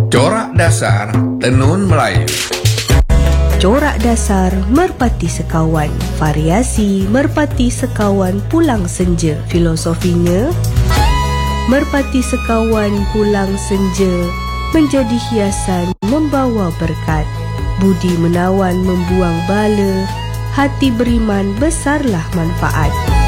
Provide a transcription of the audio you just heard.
Corak dasar Tenun Melayu. Corak dasar merpati sekawan, variasi merpati sekawan pulang senja. Filosofinya, merpati sekawan pulang senja menjadi hiasan membawa berkat. Budi menawan membuang bala, hati beriman besarlah manfaat.